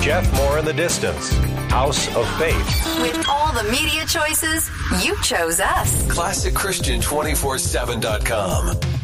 Jeff Moore in the Distance, House of Faith. With all the media choices, you chose us. ClassicChristian247.com.